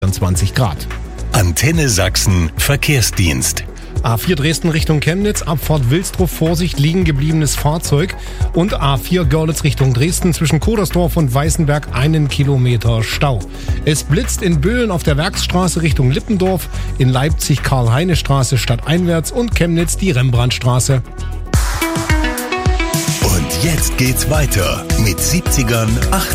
20 Grad. Antenne Sachsen Verkehrsdienst. A4 Dresden Richtung Chemnitz, Abfahrt Wilsdruff, Vorsicht, liegen gebliebenes Fahrzeug. Und A4 Görlitz Richtung Dresden, zwischen Kodersdorf und Weißenberg 1 Kilometer Stau. Es blitzt in Böhlen auf der Werksstraße Richtung Lippendorf, in Leipzig Karl-Heine-Straße stadteinwärts und Chemnitz die Rembrandtstraße. Und jetzt geht's weiter mit 70ern,